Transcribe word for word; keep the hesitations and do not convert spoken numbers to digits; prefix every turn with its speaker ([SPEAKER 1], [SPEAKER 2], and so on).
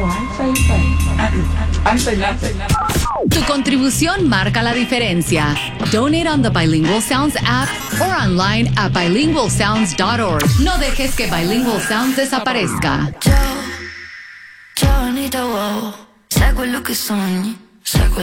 [SPEAKER 1] Tu contribución marca la diferencia. Donate on the Bilingual Sounds app or online at bilingual sounds dot org. No dejes que Bilingual Sounds desaparezca.
[SPEAKER 2] Ciao, ciao Anita, wow. Sai quello che sogni, sai quello